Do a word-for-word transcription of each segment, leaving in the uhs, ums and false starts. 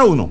Número uno,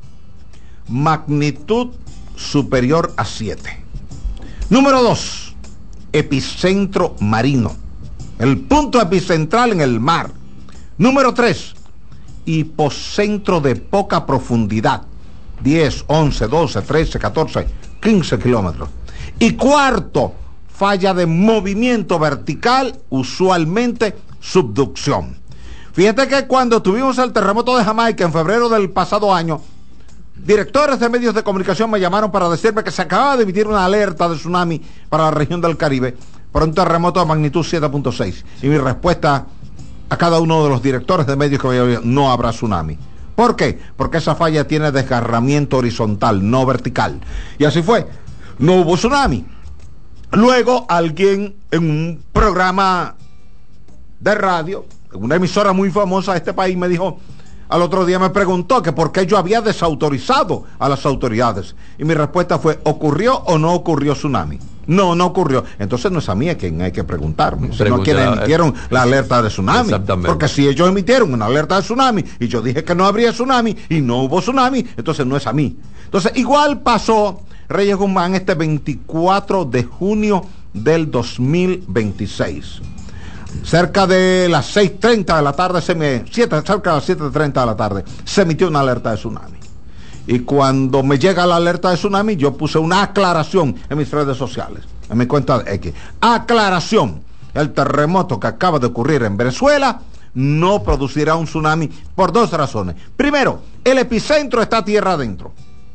magnitud superior a siete. Número dos, epicentro marino, el punto epicentral en el mar. Número tres, hipocentro de poca profundidad, diez, once, doce, trece, catorce, quince kilómetros. Y cuarto, falla de movimiento vertical, usualmente subducción. Fíjate que cuando tuvimos el terremoto de Jamaica en febrero del pasado año, directores de medios de comunicación me llamaron para decirme que se acababa de emitir una alerta de tsunami para la región del Caribe por un terremoto de magnitud siete punto seis. Y mi respuesta a cada uno de los directores de medios que me llamaron: no habrá tsunami. ¿Por qué? Porque esa falla tiene desgarramiento horizontal, no vertical. Y así fue, no hubo tsunami. Luego alguien en un programa de radio, en una emisora muy famosa de este país, me dijo, al otro día me preguntó que por qué yo había desautorizado a las autoridades. Y mi respuesta fue: ¿ocurrió o no ocurrió tsunami? No, no ocurrió. Entonces no es a mí a quien hay que preguntarme, sino a quienes emitieron la alerta de tsunami. Porque si ellos emitieron una alerta de tsunami y yo dije que no habría tsunami y no hubo tsunami, entonces no es a mí. Entonces igual pasó Reyes Guzmán este veinticuatro de junio del dos mil veintiséis. Cerca de las seis treinta de la tarde, se me, siete, cerca de las siete treinta de la tarde, se emitió una alerta de tsunami. Y cuando me llega la alerta de tsunami, yo puse una aclaración en mis redes sociales, en mi cuenta de X. Aclaración: el terremoto que acaba de ocurrir en Venezuela no producirá un tsunami por dos razones. Primero, el epicentro está tierra adentro,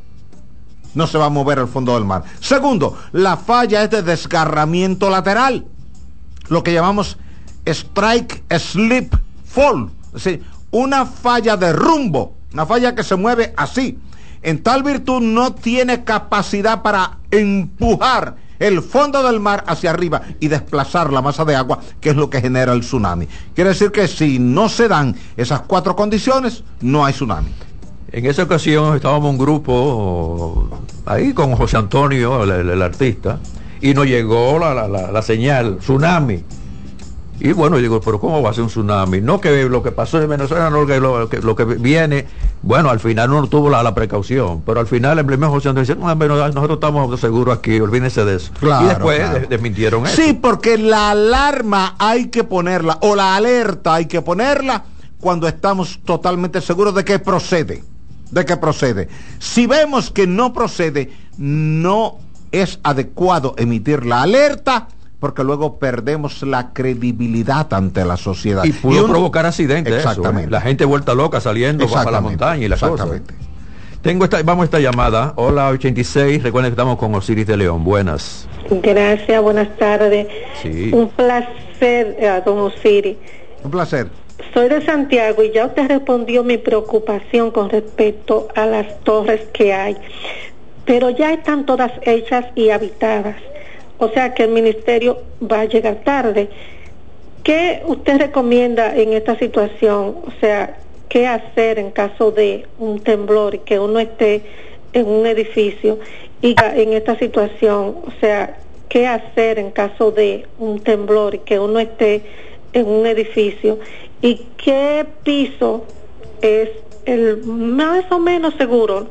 no se va a mover al fondo del mar. Segundo, la falla es de desgarramiento lateral, lo que llamamos strike, slip, fall, es decir, una falla de rumbo, una falla que se mueve así. En tal virtud no tiene capacidad para empujar el fondo del mar hacia arriba y desplazar la masa de agua, que es lo que genera el tsunami. Quiere decir que si no se dan esas cuatro condiciones, no hay tsunami. En esa ocasión estábamos un grupo ahí con José Antonio, el, el, el artista, y nos llegó la, la, la, la señal, tsunami. Y bueno, yo digo, pero ¿cómo va a ser un tsunami? No, que lo que pasó en Venezuela, no, que lo, que, lo que viene. Bueno, al final no tuvo la, la precaución, pero al final el primer José Antonio dice: no, pero nosotros estamos seguros aquí, olvídense de eso. Claro, y después claro. de, desmintieron eso. Sí, porque la alarma hay que ponerla, o la alerta hay que ponerla cuando estamos totalmente seguros de que procede, de que procede. Si vemos que no procede, no es adecuado emitir la alerta, porque luego perdemos la credibilidad ante la sociedad. Y pudo y un... provocar accidentes. Exactamente. Eso, ¿eh? La gente vuelta loca saliendo para la montaña y las cosas. Tengo esta, vamos a esta llamada. Hola, ochenta y seis. Recuerden que estamos con Osiris de León. Buenas. Gracias, buenas tardes. Sí. Un placer, eh, don Osiris. Un placer. Soy de Santiago y ya usted respondió mi preocupación con respecto a las torres que hay. Pero ya están todas hechas y habitadas. O sea que el ministerio va a llegar tarde. ¿Qué usted recomienda en esta situación? O sea, ¿qué hacer en caso de un temblor y que uno esté en un edificio? Y en esta situación, o sea, ¿qué hacer en caso de un temblor y que uno esté en un edificio? ¿Y qué piso es el más o menos seguro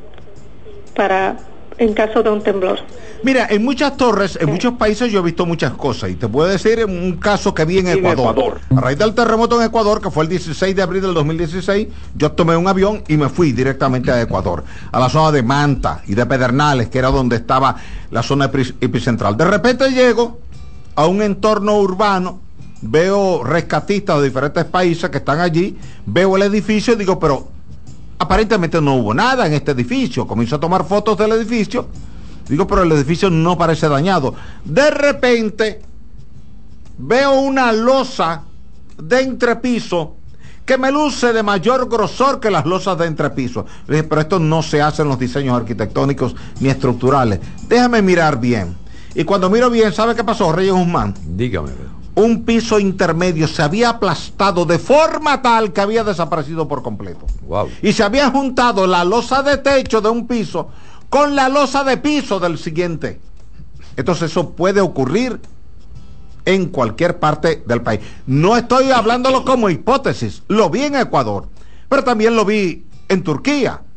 para en caso de un temblor? Mira, en muchas torres, en muchos países yo he visto muchas cosas, y te puedo decir un caso que vi en Ecuador. Ecuador. A raíz del terremoto en Ecuador, que fue el dieciséis de abril del dos mil dieciséis, yo tomé un avión y me fui directamente a Ecuador, a la zona de Manta y de Pedernales, que era donde estaba la zona epicentral. De repente llego a un entorno urbano, veo rescatistas de diferentes países que están allí, veo el edificio y digo, pero aparentemente no hubo nada en este edificio. Comienzo a tomar fotos del edificio. Digo, pero el edificio no parece dañado. De repente veo una losa de entrepiso que me luce de mayor grosor que las losas de entrepiso. Le dije, pero esto no se hace en los diseños arquitectónicos ni estructurales. Déjame mirar bien. Y cuando miro bien, ¿sabe qué pasó, Reyes Guzmán? Dígame. Un piso intermedio se había aplastado de forma tal que había desaparecido por completo. Wow. Y se había juntado la losa de techo de un piso con la losa de piso del siguiente. Entonces eso puede ocurrir en cualquier parte del país. No estoy hablándolo como hipótesis, lo vi en Ecuador, pero también lo vi en Turquía.